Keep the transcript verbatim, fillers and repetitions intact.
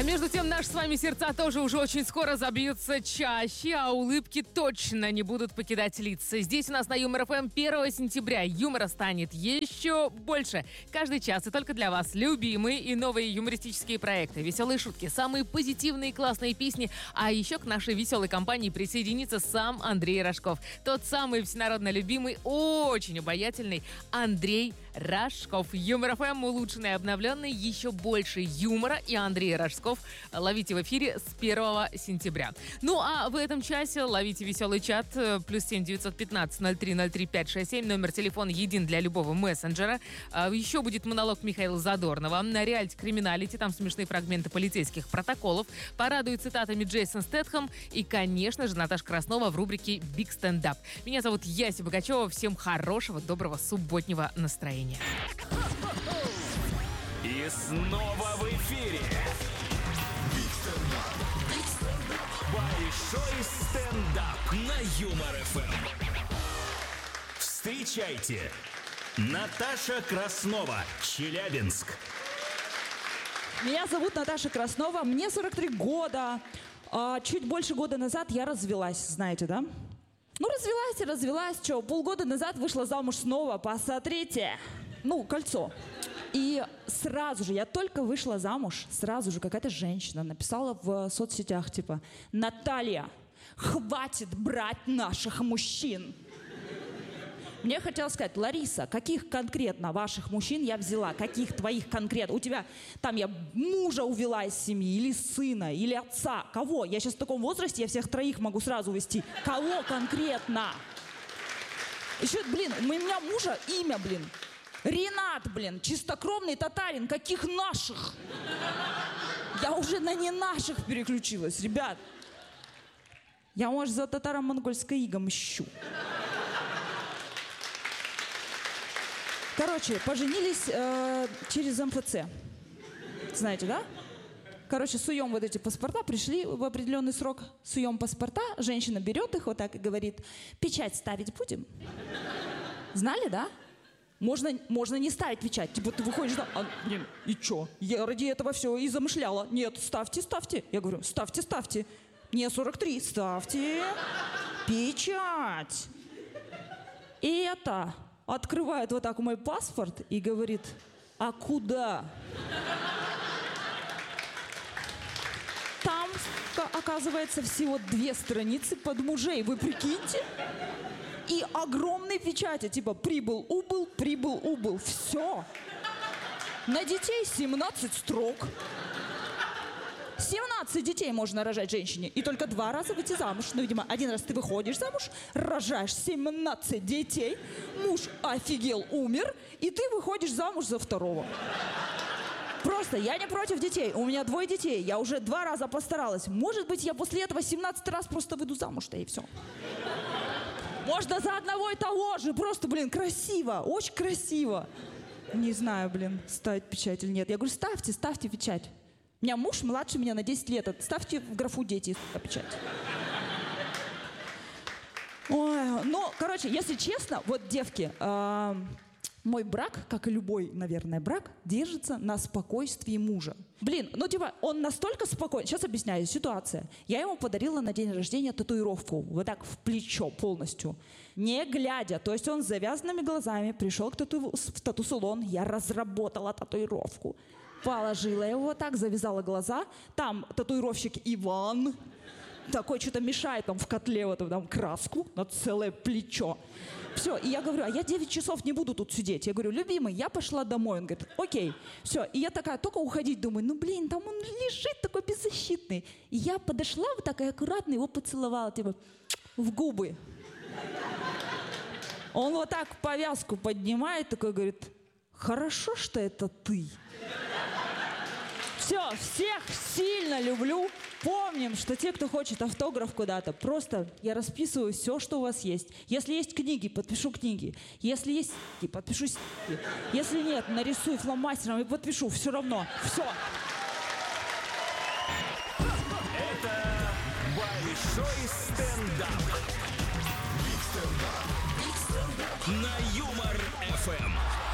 А между тем, наши с вами сердца тоже уже очень скоро забьются чаще, а улыбки точно не будут покидать лица. Здесь у нас на Юмор ФМ первого сентября юмора станет еще больше. Каждый час и только для вас любимые и новые юмористические проекты, веселые шутки, самые позитивные и классные песни. А еще к нашей веселой компании присоединится сам Андрей Рожков. Тот самый всенародно любимый, очень обаятельный Андрей Рожков. Юмор ФМ улучшенный, обновленный, еще больше юмора и Андрей Рожков. Ловите в эфире с первого сентября. Ну а в этом часе ловите веселый чат. Плюс семь девятьсот пятнадцать ноль три ноль три пять шесть семь. Номер телефона един для любого мессенджера. Еще будет монолог Михаила Задорнова. На реалити криминалити. Там смешные фрагменты полицейских протоколов. Порадует цитатами Джейсон Стэтхэм. И, конечно же, Наташа Краснова в рубрике «Биг стендап». Меня зовут Яся Богачева. Всем хорошего, доброго субботнего настроения. И снова в эфире большой стендап на Юмор ФМ. Встречайте, Наташа Краснова, Челябинск. Меня зовут Наташа Краснова, мне сорок три года. А, чуть больше года назад я развелась, знаете, да? Ну, развелась и развелась, что, полгода назад вышла замуж снова, посмотрите. Ну, кольцо. И сразу же, я только вышла замуж, сразу же какая-то женщина написала в соцсетях, типа: «Наталья, хватит брать наших мужчин». Мне хотелось сказать: Лариса, каких конкретно ваших мужчин я взяла? Каких твоих конкретно? У тебя там я мужа увела из семьи, или сына, или отца. Кого? Я сейчас в таком возрасте, я всех троих могу сразу увести. Кого конкретно? Еще, блин, у меня мужа имя, блин. Ренат, блин, чистокровный татарин. Каких наших? Я уже на не наших переключилась, ребят. Я, может, за татаро-монгольской игом ищу. Короче, поженились э, через эм эф цэ. Знаете, да? Короче, суем вот эти паспорта, пришли в определенный срок, суем паспорта, женщина берет их вот так и говорит: «Печать ставить будем?» Знали, да? Можно, можно не ставить печать. Типа ты выходишь, да, а, блин, и чё? Я ради этого все и замышляла. Нет, ставьте, ставьте. Я говорю: ставьте, ставьте. Мне сорок три, ставьте печать. И это открывает вот так мой паспорт и говорит: «А куда?» Там, оказывается, всего две страницы под мужей. Вы прикиньте? И огромные печати, типа «прибыл, убыл, прибыл, убыл». Все. На детей семнадцать строк. семнадцать детей можно рожать женщине. И только два раза выйти замуж. Ну, видимо, один раз ты выходишь замуж, рожаешь семнадцать детей, муж офигел, умер, и ты выходишь замуж за второго. Просто я не против детей. У меня двое детей. Я уже два раза постаралась. Может быть, я после этого семнадцать раз просто выйду замуж-то и все. Можно за одного и того же. Просто, блин, красиво. Очень красиво. Не знаю, блин, ставить печать или нет. Я говорю: ставьте, ставьте печать. У меня муж младше меня на десять лет. Ставьте в графу «дети» печать. Ой, ну, короче, если честно, вот, девки, э, мой брак, как и любой, наверное, брак, держится на спокойствии мужа. Блин, ну типа, он настолько спокоен. Сейчас объясняю ситуацию. Я ему подарила на день рождения татуировку. Вот так в плечо полностью. Не глядя. То есть он с завязанными глазами пришел к тату... в тату-салон. Я разработала татуировку. Положила его вот так, завязала глаза. Там татуировщик Иван. Такой что-то мешает там в котле вот там краску на целое плечо. Все, и я говорю: а я девять часов не буду тут сидеть. Я говорю: любимый, я пошла домой. Он говорит: окей. Все, и я такая, только уходить думаю: ну блин, там он лежит такой беззащитный. И я подошла вот так и аккуратно его поцеловала, типа в губы. Он вот так повязку поднимает, такой говорит: хорошо, что это ты. Все, всех сильно люблю. Помним, что те, кто хочет автограф куда-то, просто я расписываю все, что у вас есть. Если есть книги, подпишу книги. Если есть с***ки, подпишу с***ки. Если нет, нарисую фломастером и подпишу. Все равно. Все. Это большой стендап. Биг стендап. На Юмор ФМ.